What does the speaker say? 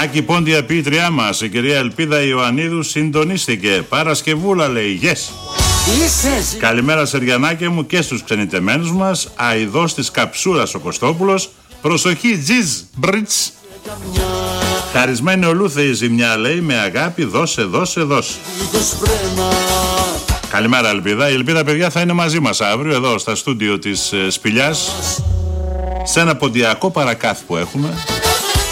Άκη Πόντια ποιήτριά μας, η κυρία Ελπίδα Ιωαννίδου συντονίστηκε. Παρασκευούλα λέει, yes. Καλημέρα Σεριανάκη μου και στους ξενιτεμένους μας. Αηδός της καψούρας ο Κωστόπουλος. Προσοχή, τζιζ, μπριτς. Χαρισμένη ολούθεη ζημιά λέει, με αγάπη δώσε, δώσε, δώσε. Καλημέρα Ελπίδα. Η Ελπίδα παιδιά θα είναι μαζί μας αύριο εδώ στα στούντιο της Σπηλιάς, σε ένα ποντιακό παρακάθι που έχουμε.